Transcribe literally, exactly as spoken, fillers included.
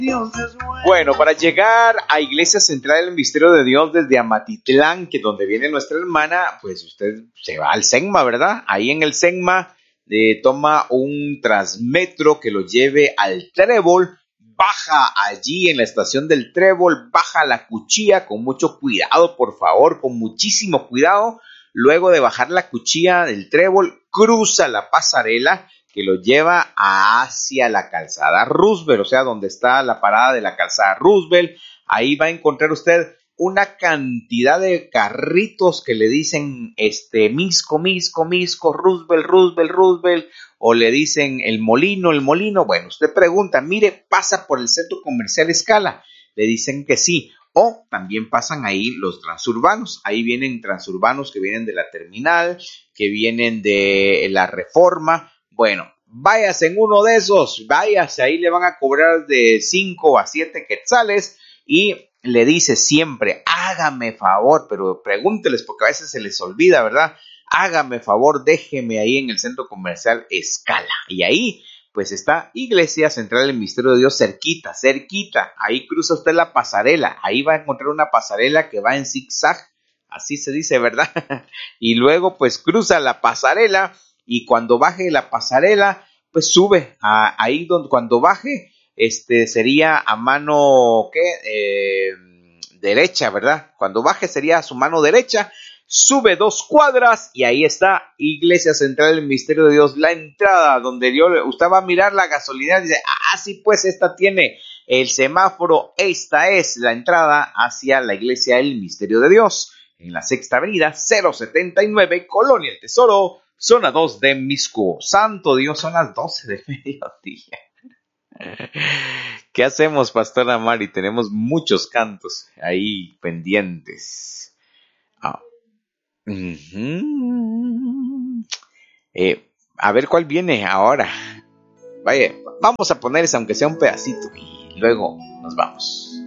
Dios es bueno. Bueno, para llegar a Iglesia Central del Misterio de Dios desde Amatitlán, que es donde viene nuestra hermana, pues usted se va al Senma, ¿verdad? Ahí en el Senma eh, toma un Transmetro que lo lleve al Trébol, baja allí en la estación del Trébol, baja la Cuchilla con mucho cuidado, por favor, con muchísimo cuidado. Luego de bajar la Cuchilla del Trébol, cruza la pasarela que lo lleva hacia la calzada Roosevelt, o sea, donde está la parada de la calzada Roosevelt. Ahí va a encontrar usted una cantidad de carritos que le dicen este Misco, Misco, Misco, Roosevelt, Roosevelt, Roosevelt, o le dicen el molino, el molino. Bueno, usted pregunta, mire, pasa por el centro comercial Escala. Le dicen que sí. O también pasan ahí los transurbanos. Ahí vienen transurbanos que vienen de la terminal, que vienen de la Reforma. Bueno, váyase en uno de esos, váyase, ahí le van a cobrar de cinco a siete quetzales y le dice siempre, hágame favor, pero pregúnteles porque a veces se les olvida, ¿verdad? Hágame favor, déjeme ahí en el centro comercial Escala. Y ahí pues está Iglesia Central del Misterio de Dios cerquita, cerquita. Ahí cruza usted la pasarela, ahí va a encontrar una pasarela que va en zigzag, así se dice, ¿verdad? Y luego pues cruza la pasarela. Y cuando baje la pasarela, pues sube a, ahí donde cuando baje, este sería a mano ¿qué? Eh, derecha, ¿verdad? Cuando baje sería a su mano derecha, sube dos cuadras y ahí está Iglesia Central del Misterio de Dios, la entrada donde yo, usted va a mirar la gasolinera y dice, ah, sí, pues esta tiene el semáforo, esta es la entrada hacia la Iglesia del Misterio de Dios, en la Sexta Avenida, cero setenta y nueve, Colonia El Tesoro, zona dos de Misco. Santo Dios, son las doce de mediodía. ¿Qué hacemos, Pastora Mari? Tenemos muchos cantos ahí pendientes. Ah. Uh-huh. Eh, a ver cuál viene ahora. Vaya, vamos a poner ese, aunque sea un pedacito, y luego nos vamos.